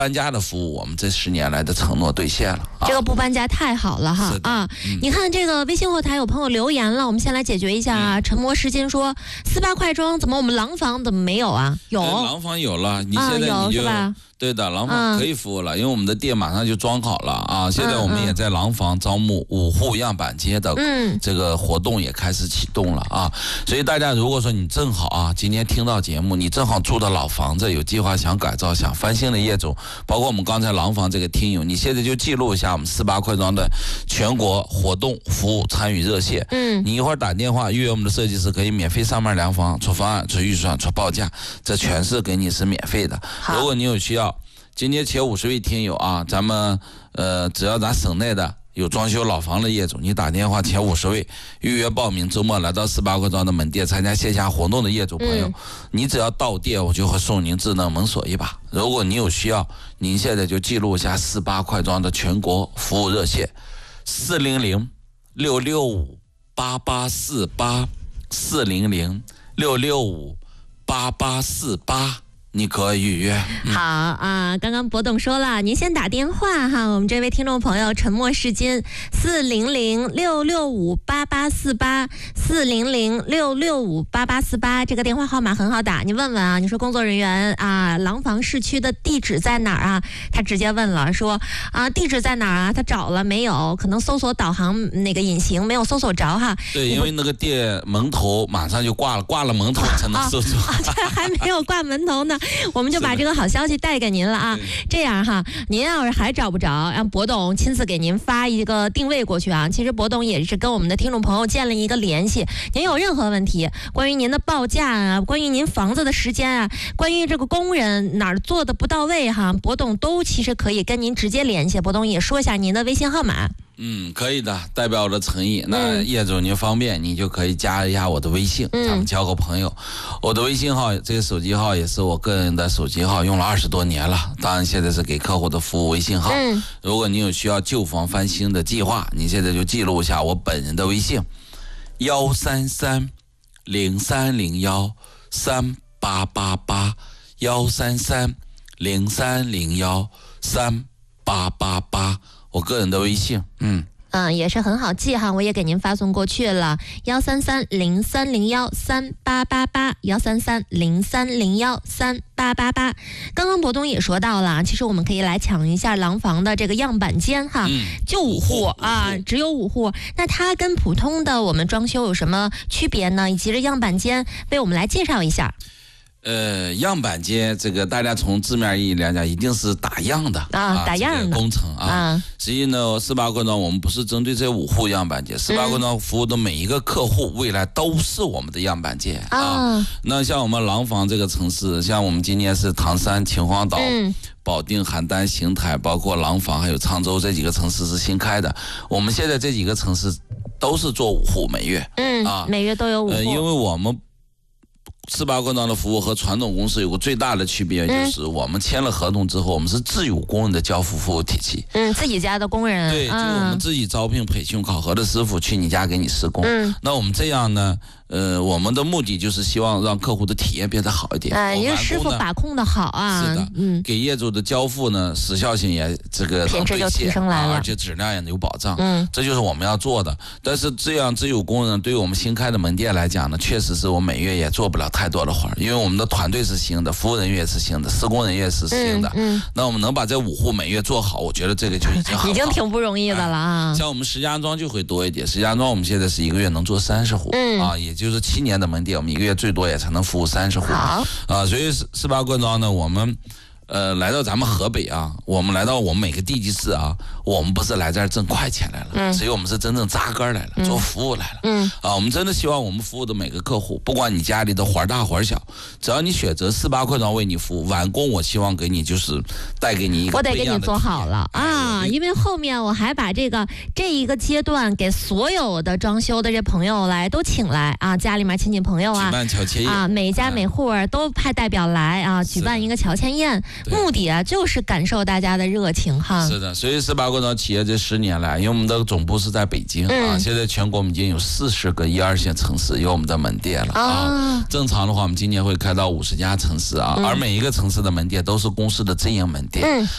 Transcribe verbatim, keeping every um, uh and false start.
搬家的服务，我们这十年来的承诺兑现了。啊、 这个不搬家太好了哈啊！嗯、你看这个微信后台有朋友留言了，我们先来解决一下啊。嗯、沉默是金说四八快装怎么我们廊坊怎么没有啊？有， 廊坊有了，你现在你就。啊对的，廊坊可以服务了，嗯、因为我们的店马上就装好了啊！现在我们也在廊坊招募五户样板街的这个活动也开始启动了啊！所以大家如果说你正好啊，今天听到节目，你正好住的老房子有计划想改造、想翻新的业主，包括我们刚才廊坊这个听友，你现在就记录一下我们四八快装的全国活动服务参与热线。嗯，你一会儿打电话预约我们的设计师，可以免费上门量房、出方案、出预算、出报价，这全是给你是免费的。如果你有需要。今天前五十位听友啊，咱们呃，只要咱省内的有装修老房的业主，你打电话前五十位预约报名，周末来到四八快装的门店参加线下活动的业主朋友，嗯、你只要到店，我就会送您智能门锁一把。如果你有需要，您现在就记录一下四八快装的全国服务热线：四零零六六五八八四八，四零零六六五八八四八。你可以预约。 嗯、好啊，刚刚博董说了，您先打电话哈，我们这位听众朋友沉默是金，四零零六六五八八四八，四零零六六五八八四八，这个电话号码很好打，你问问啊，你说工作人员啊，廊坊市区的地址在哪儿啊？他直接问了，说啊，地址在哪儿啊？他找了没有？可能搜索导航那个引擎没有搜索着哈。 对，因为那个店门头马上就挂了，挂了门头才能搜索。 啊，这、啊、还没有挂门头呢。我们就把这个好消息带给您了啊！这样哈，您要是还找不着，让博董亲自给您发一个定位过去啊。其实博董也是跟我们的听众朋友建立一个联系，您有任何问题，关于您的报价啊，关于您房子的时间啊，关于这个工人哪儿做的不到位哈，博董都其实可以跟您直接联系。博董也说一下您的微信号码。 嗯，可以的，代表我的诚意。那业主您方便，你就可以加一下我的微信，嗯、咱们交个朋友。我的微信号，这个手机号也是我个人的手机号，用了二十多年了。当然，现在是给客户的服务微信号。嗯、如果你有需要旧房翻新的计划，你现在就记录一下我本人的微信：幺三三零三零幺三八八八，幺三三零三零幺三八八八。我个人的微信，嗯嗯，也是很好记哈，我也给您发送过去了，幺三三零三零幺三八八八，幺三三零三零幺三八八八。刚刚博东也说到了，其实我们可以来抢一下廊坊的这个样板间哈，嗯、就五户啊，只有五户。那它跟普通的我们装修有什么区别呢？以及这样板间为我们来介绍一下。 呃，样板间这个大家从字面意义来讲，一定是打样的啊， 啊打样的、 这个、工程啊。啊实际呢，四八快装我们不是针对这五户样板间，四八快装服务的每一个客户，未来都是我们的样板间啊。啊那像我们廊坊这个城市，像我们今年是唐山、秦皇岛、嗯、保定、邯郸、邢台，包括廊坊还有沧州这几个城市是新开的。我们现在这几个城市都是做五户每月， 嗯啊，每月都有五户、呃， 因为我们。四八快装的服务和传统公司有个最大的区别，就是我们签了合同之后，我们是自有工人的交付服务体系。 嗯，自己家的工人。 对，就我们自己招聘、培训、考核的师傅去你家给你施工。嗯，那我们这样呢？呃，我们的目的就是希望让客户的体验变得好一点。 哎，因为师傅把控的好啊。 是的，嗯，给业主的交付呢，时效性也这个品质就提升来了， 而且质量也有保障。嗯，这就是我们要做的。但是这样自有工人对于我们新开的门店来讲呢，确实是我每月也做不了太多的活儿，因为我们的团队是新的，服务人员是新的，施工人员是新的。嗯，嗯那我们能把这五户每月做好，我觉得这个就已经很好， 已经挺不容易的了啊。 哎、像我们石家庄就会多一点，石家庄我们现在是一个月能做三十户，嗯啊，也就是七年的门店，我们一个月最多也才能服务三十户。好啊，所以四八快装呢，我们呃来到咱们河北啊，我们来到我们每个地级市啊，我们不是来这儿挣快钱来了，嗯，所以我们是真正扎根来了，嗯、做服务来了，嗯啊，我们真的希望我们服务的每个客户，不管你家里的活大活小，只要你选择四八快装为你服务，完工我希望给你就是带给你一个我得给你做好了啊，因为后面我还把这个这一个阶段给所有的装修的这朋友来都请来啊，家里面亲戚朋友啊， 举办乔迁宴啊，每家每户都派代表来啊，举办一个乔迁宴，目的啊就是感受大家的热情哈。 是的，所以四八快装企业这十年来，因为我们的总部是在北京、嗯、啊，现在全国我们已经有四十个一二线城市有我们的门店了、哦、啊。正常的话，我们今年会开到五十家城市啊、嗯，而每一个城市的门店都是公司的直营门店。嗯